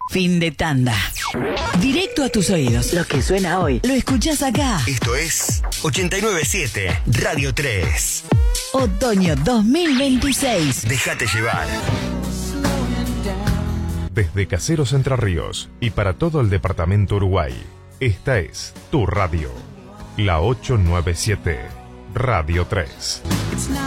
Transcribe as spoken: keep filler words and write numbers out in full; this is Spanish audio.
Fin de tanda. Directo a tus oídos. Lo que suena hoy, lo escuchás acá. Esto es ochenta y nueve punto siete, Radio tres. Otoño dos mil veintiséis. Déjate llevar. Desde Caseros Entre Ríos y para todo el departamento Uruguay, esta es tu radio. La ochocientos noventa y siete, Radio tres.